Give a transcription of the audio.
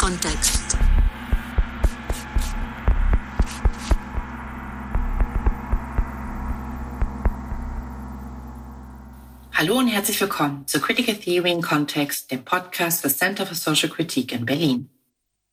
Kontext. Hallo und herzlich willkommen zu Critical Theory in Kontext, dem Podcast des Center for Social Critique in Berlin.